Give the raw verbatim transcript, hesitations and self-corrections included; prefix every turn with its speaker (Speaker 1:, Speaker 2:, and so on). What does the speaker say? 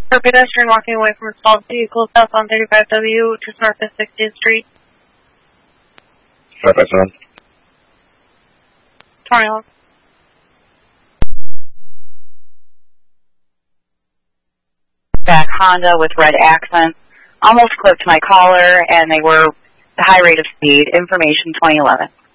Speaker 1: For pedestrian walking away from a stalled vehicle south on thirty-five W, just north of sixtieth Street.
Speaker 2: five five seven.
Speaker 1: twenty-one.
Speaker 3: Back Honda with red accent. Almost clipped my caller, and they were high rate of speed. Information twenty eleven.